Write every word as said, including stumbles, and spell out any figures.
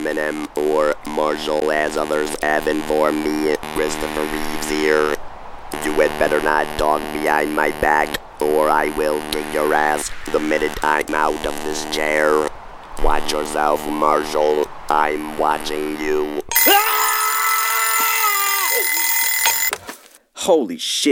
Eminem or Marshall as others have informed me. Christopher Reeves here. You had better not talk behind my back, or I will kick your ass the minute I'm out of this chair. Watch yourself, Marshall. I'm watching you. Holy shit.